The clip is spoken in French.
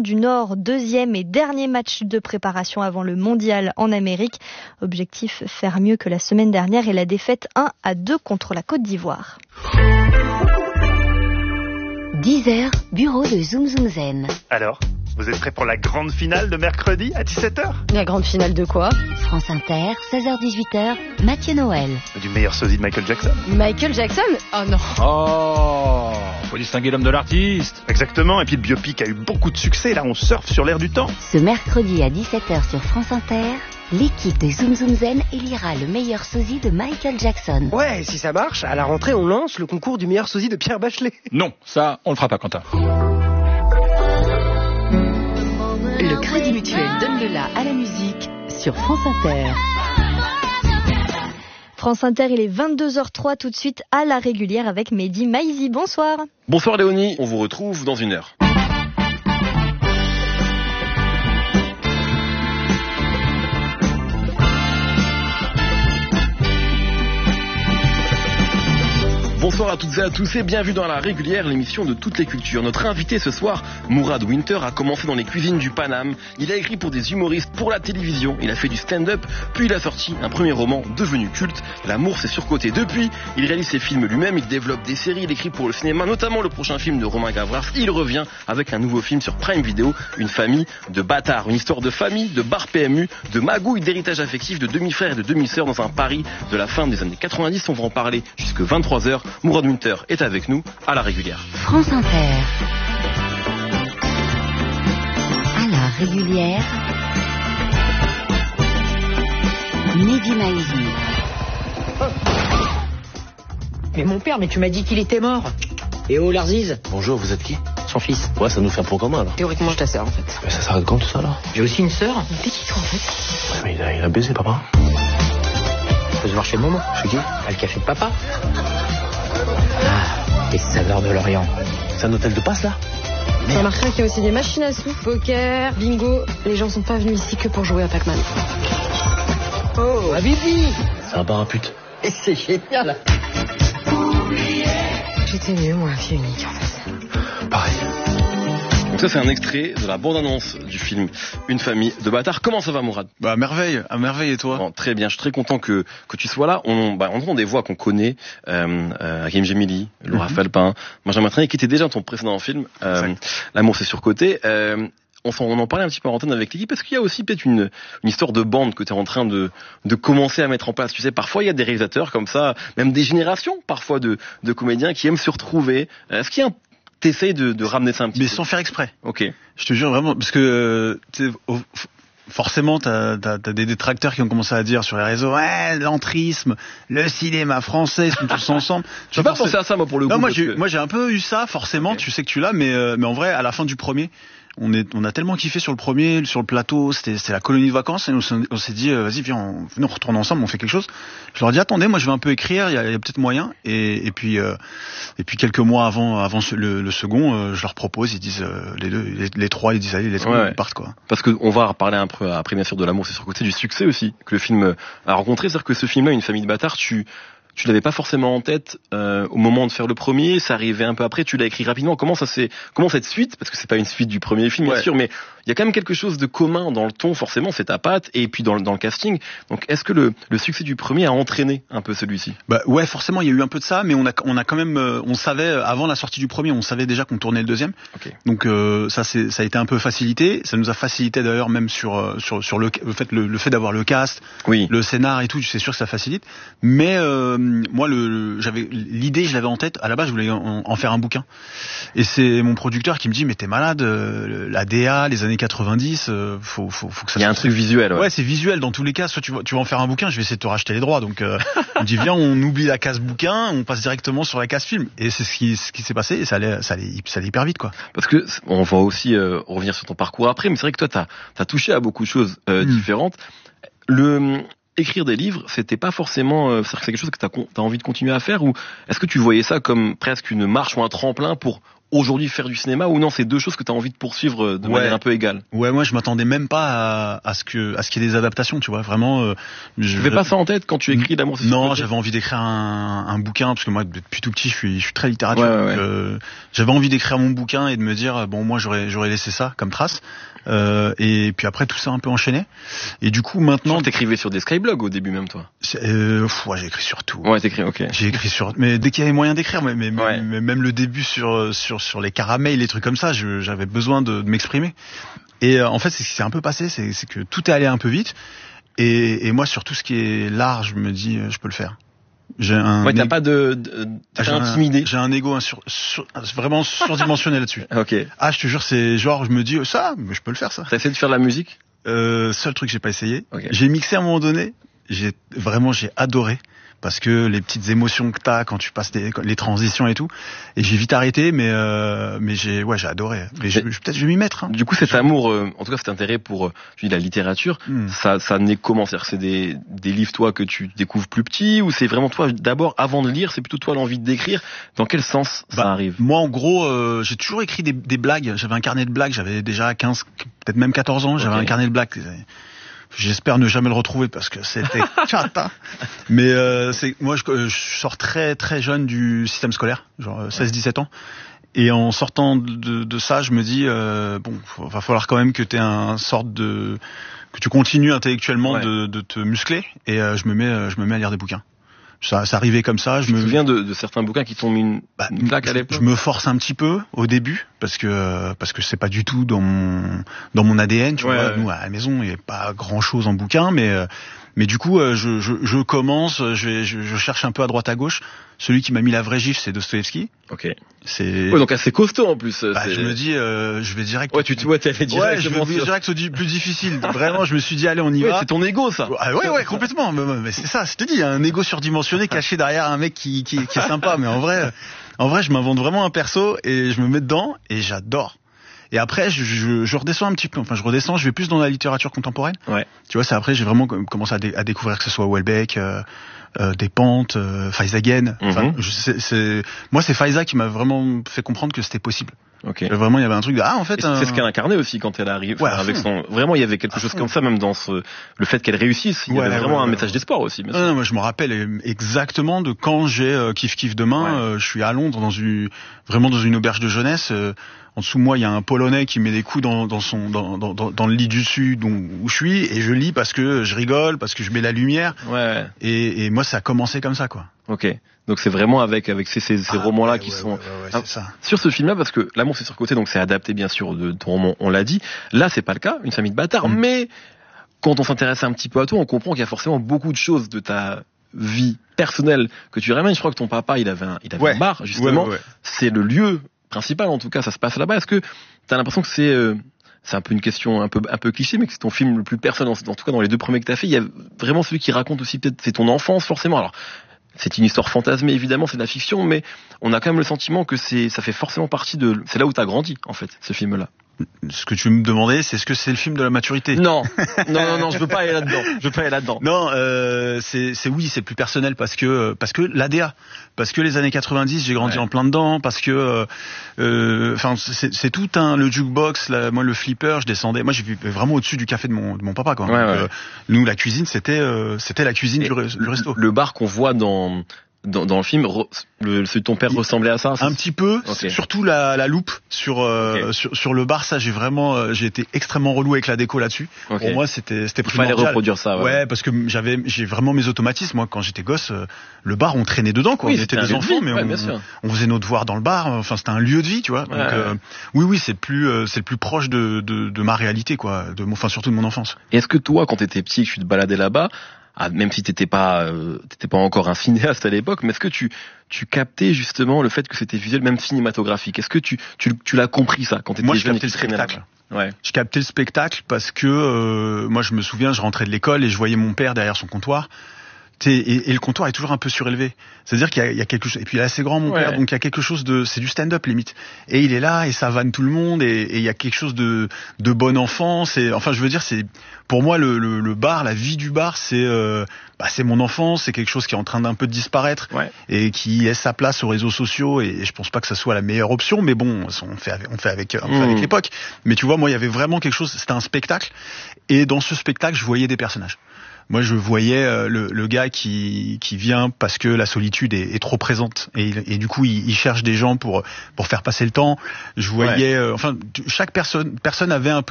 du Nord, deuxième et dernier match de préparation avant le mondial en Amérique. Objectif, faire mieux que la semaine dernière et la défaite 1-2 contre la Côte d'Ivoire. 10h, bureau de Zoom Zoom Zen. Alors, vous êtes prêts pour la grande finale de mercredi à 17h ? La grande finale de quoi ? France Inter, 16h-18h, Mathieu Noël. Du meilleur sosie de Michael Jackson. Michael Jackson ? Oh non. Oh, faut distinguer l'homme de l'artiste. Exactement, et puis le biopic a eu beaucoup de succès, là on surfe sur l'air du temps. Ce mercredi à 17h sur France Inter, l'équipe de Zoom Zoom Zen élira le meilleur sosie de Michael Jackson. Ouais, si ça marche, à la rentrée on lance le concours du meilleur sosie de Pierre Bachelet. Non, ça, on le fera pas, Quentin. Le Crédit Mutuel donne le la à la musique sur France Inter. France Inter, il est 22h03 tout de suite à la régulière avec Mehdi Maizi. Bonsoir. Bonsoir Léonie, on vous retrouve dans une heure. Bonsoir à toutes et à tous et bienvenue dans la régulière, l'émission de toutes les cultures. Notre invité ce soir, Mourad Winter, a commencé dans les cuisines du Paname. Il a écrit pour des humoristes, pour la télévision, il a fait du stand-up, puis il a sorti un premier roman devenu culte, L'amour c'est surcoté. Depuis, il réalise ses films lui-même, il développe des séries, il écrit pour le cinéma, notamment le prochain film de Romain Gavras. Il revient avec un nouveau film sur Prime Video, Une famille de bâtards, une histoire de famille, de bar PMU, de magouille, d'héritage affectif, de demi-frères et de demi-sœurs dans un Paris de la fin des années 90. On va en parler jusque 23h. Mourad Winter est avec nous à la régulière. France Inter. À la régulière. Mehdi Maizi. Mais mon père, mais tu m'as dit qu'il était mort. Et oh Larziz. Bonjour, vous êtes qui? Son fils. Ouais, ça nous fait un point commun là. Théoriquement je ta sœur en fait. Mais ça s'arrête quand tout ça là? J'ai aussi une sœur. T'es qui toi en fait? Ouais, mais il a baisé papa. On peut se voir chez Momo. Chez qui? À le café de papa. Ah, les saveurs de l'Orient. C'est un hôtel de passe là? Tu remarqueras qu'il y a aussi des machines à sous, poker, bingo. Les gens sont pas venus ici que pour jouer à Pac-Man. Oh, Habibi. C'est un bar à pute. Et c'est génial. J'étais nulle, moi, fille unique en fait. Pareil. Donc ça c'est un extrait de la bande-annonce du film Une famille de bâtards. Comment ça va Mourad? Bah à merveille et toi? Bon, très bien, je suis très content que tu sois là. On entend des voix qu'on connaît, Hakim Gemili, Laura Felpin, Benjamin Traîné, qui était déjà dans ton précédent film, L'amour c'est surcoté. On en parlait un petit peu en antenne avec l'équipe, parce qu'il y a aussi peut-être une histoire de bande que tu es en train de commencer à mettre en place. Tu sais, parfois il y a des réalisateurs comme ça, même des générations parfois de comédiens qui aiment se retrouver. Est-ce qu'il y a t'essayes de ramener ça un petit peu? Mais sans faire exprès. Ok. Je te jure vraiment, parce que forcément t'as des détracteurs qui ont commencé à dire sur les réseaux, ouais, l'entrisme, le cinéma français, ils sont tous ensemble. Je vais pas penser à ça moi pour le coup. Non, moi j'ai un peu eu ça forcément. Okay. Tu sais que tu l'as, mais en vrai à la fin du premier. On a tellement kiffé sur le premier, sur le plateau, c'était la colonie de vacances, et on s'est dit, vas-y, viens, on retourne ensemble, on fait quelque chose. Je leur ai dit, attendez, moi je vais un peu écrire, il y a peut-être moyen, et puis quelques mois avant le second, je leur propose, ils disent, les trois, ils disent, allez, ils partent, quoi. Parce que on va reparler un peu après, bien sûr, de l'amour, c'est surcoté, du succès aussi, que le film a rencontré, c'est-à-dire que ce film-là, Une famille de bâtards, tu l'avais pas forcément en tête au moment de faire le premier, ça arrivait un peu après, tu l'as écrit rapidement. Comment cette suite, parce que c'est pas une suite du premier film bien sûr, mais il y a quand même quelque chose de commun dans le ton, forcément, c'est ta patte, et puis dans le casting. Donc est-ce que le succès du premier a entraîné un peu celui-ci? Bah ouais, forcément il y a eu un peu de ça, mais on a quand même on savait avant la sortie du premier, on savait déjà qu'on tournait le deuxième. Okay. Donc ça a été un peu facilité, ça nous a facilité d'ailleurs même sur le fait d'avoir le cast, le scénar et tout, c'est sûr que ça facilite. Mais moi j'avais l'idée, je l'avais en tête, à la base je voulais en faire un bouquin. Et c'est mon producteur qui me dit mais t'es malade, la DA, les années 90, faut que ça. Il y a un truc visuel. Ouais, c'est visuel dans tous les cas. Soit tu vas en faire un bouquin, je vais essayer de te racheter les droits. Donc on me dit viens, on oublie la case bouquin, on passe directement sur la case film. Et c'est ce qui s'est passé, et ça allait hyper vite, quoi. Parce que on va aussi revenir sur ton parcours après, mais c'est vrai que toi t'as touché à beaucoup de choses différentes. Écrire des livres, c'était pas forcément, c'est quelque chose que t'as envie de continuer à faire, ou est-ce que tu voyais ça comme presque une marche ou un tremplin pour aujourd'hui faire du cinéma, ou non, c'est deux choses que tu as envie de poursuivre de manière un peu égale? Ouais, moi je m'attendais même pas à ce qu'il y ait des adaptations, tu vois, vraiment. Tu n'avais pas ça en tête quand tu écris L'amour c'est Non, j'avais envie d'écrire un bouquin, parce que moi depuis tout petit je suis très littérature. J'avais envie d'écrire mon bouquin et de me dire bon, moi j'aurais laissé ça comme trace. Et puis après tout ça un peu enchaîné. Et du coup maintenant, t'écrivais sur des skyblogs au début même toi. Ouais, j'ai écrit sur tout. Ouais, t'écris, ok. J'ai écrit mais dès qu'il y avait moyen d'écrire, mais même le début sur les caramels, les trucs comme ça, j'avais besoin de m'exprimer. Et en fait, c'est ce qui s'est un peu passé, c'est que tout est allé un peu vite. Et moi, sur tout ce qui est l'art, je me dis, je peux le faire. T'as pas t'es intimidé. J'ai un ego vraiment surdimensionné là-dessus. Ok. Ah, je te jure, c'est genre, je me dis, ça, mais je peux le faire, ça. T'as essayé de faire de la musique? Seul truc que j'ai pas essayé. Okay. J'ai mixé à un moment donné. J'ai adoré. Parce que les petites émotions que t'as quand tu passes les transitions et tout, et j'ai vite arrêté, mais j'ai adoré. Mais peut-être je vais m'y mettre. Hein. Du coup, cet amour, en tout cas cet intérêt pour la littérature, ça naît comment? C'est-à-dire, c'est des livres toi que tu découvres plus petit, ou c'est vraiment toi d'abord avant de lire, c'est plutôt toi l'envie d'écrire? Dans quel sens ça arrive? Moi, en gros, j'ai toujours écrit des blagues. J'avais un carnet de blagues. J'avais déjà 15, peut-être même 14 ans. J'avais un carnet de blagues. J'espère ne jamais le retrouver parce que c'était chata. Mais moi je sors très très jeune du système scolaire, genre 16-17 ans. Et en sortant de ça, je me dis va falloir quand même que que tu continues intellectuellement de te muscler, et je me mets à lire des bouquins. Ça arrivait comme ça. Je me souviens de certains bouquins qui t'ont mis une claque à l'époque. Je me force un petit peu au début parce que c'est pas du tout dans mon ADN, tu vois. Nous à la maison, il y a pas grand chose en bouquin, mais du coup je commence, je cherche un peu à droite à gauche. Celui qui m'a mis la vraie gifle, c'est Dostoïevski. Ok. Donc assez costaud en plus. Je me dis, je vais direct. Ouais, t'allais direct. Je vais direct au plus difficile. Vraiment, je me suis dit, allez, on y va. C'est ton ego, ça. Ouais, complètement. Mais c'est ça, je te dis, un ego surdimensionné caché derrière un mec qui est sympa. Mais en vrai, je m'invente vraiment un perso et je me mets dedans et j'adore. Et après, je redescends un petit peu. Enfin, je vais plus dans la littérature contemporaine. Ouais. Tu vois, c'est après, j'ai vraiment commencé à découvrir que ce soit Houellebecq, Despentes, Feyzaguène. Enfin, moi, c'est Feyza qui m'a vraiment fait comprendre que c'était possible. Okay. Vraiment, il y avait un truc de en fait. C'est ce qu'elle incarnait aussi quand elle arrive. Avec vraiment, il y avait quelque chose comme ça, même dans le fait qu'elle réussisse. Il y avait vraiment un message d'espoir aussi. Non, moi, je me rappelle exactement de quand j'ai Kiff demain. Je suis à Londres vraiment dans une auberge de jeunesse. En dessous de moi, il y a un Polonais qui met des coups dans le lit du dessus où je suis, et je lis parce que je rigole, parce que je mets la lumière. Ouais. Et moi, ça a commencé comme ça, quoi. Ok. Donc c'est vraiment avec ces romans-là qui sont. C'est ça. Sur ce film-là, parce que L'amour c'est surcoté, donc c'est adapté bien sûr de ton roman, on l'a dit. Là, c'est pas le cas, Une famille de bâtards. Mais quand on s'intéresse un petit peu à toi, on comprend qu'il y a forcément beaucoup de choses de ta vie personnelle que tu ramènes. Je crois que ton papa, il avait un bar justement. C'est le lieu principal, en tout cas, ça se passe là-bas. Est-ce que t'as l'impression que c'est un peu une question un peu cliché, mais que c'est ton film le plus personnel, en tout cas dans les deux premiers que t'as fait? Il y a vraiment celui qui raconte aussi, peut-être, c'est ton enfance forcément. Alors, c'est une histoire fantasmée, évidemment, c'est de la fiction, mais on a quand même le sentiment que ça fait forcément partie c'est là où t'as grandi, en fait, ce film-là. Ce que tu me demandais, c'est est-ce que c'est le film de la maturité? Non, je veux pas aller là-dedans. Non, c'est plus personnel parce que l'ADA, parce que les années 90, j'ai grandi en plein dedans, parce que c'est tout le jukebox, moi le flipper, je descendais, moi j'ai vu vraiment au-dessus du café de mon papa, quoi. Nous, la cuisine, c'était la cuisine du resto. Le bar qu'on voit dans le film, celui de ton père ressemblait à ça? Un petit peu, surtout la loupe sur le bar. Ça, j'ai été extrêmement relou avec la déco là-dessus. Pour moi, c'était primordial. Il fallait reproduire ça. Ouais, parce que j'ai vraiment mes automatismes. Moi, quand j'étais gosse, le bar, on traînait dedans, quoi. Oui, on était des enfants, mais on faisait nos devoirs dans le bar. Enfin, c'était un lieu de vie, tu vois. Donc, oui, c'est le plus proche de ma réalité, quoi. Surtout de mon enfance. Et est-ce que toi, quand t'étais petit, que tu te baladais là-bas, même si t'étais pas encore un cinéaste à l'époque, mais est-ce que tu captais justement le fait que c'était visuel, même cinématographique? Est-ce que tu l'as compris, ça, quand t'étais jeune? Moi, je captais le spectacle. Je captais le spectacle parce que moi, je me souviens, je rentrais de l'école et je voyais mon père derrière son comptoir. Et le comptoir est toujours un peu surélevé. C'est-à-dire qu'il y a quelque chose. Et puis il est assez grand, mon père, donc il y a quelque chose de. C'est du stand-up limite. Et il est là et ça vanne tout le monde et il y a quelque chose de bon enfant. Enfin, je veux dire, c'est pour moi le bar, la vie du bar, c'est mon enfance. C'est quelque chose qui est en train d'un peu de disparaître et qui laisse sa place aux réseaux sociaux. Et je pense pas que ça soit la meilleure option, mais bon, on fait avec l'époque. Mais tu vois, moi, il y avait vraiment quelque chose. C'était un spectacle. Et dans ce spectacle, je voyais des personnages. Moi, je voyais le gars qui vient parce que la solitude est trop présente et du coup, il cherche des gens pour faire passer le temps. Je voyais, chaque personne avait un peu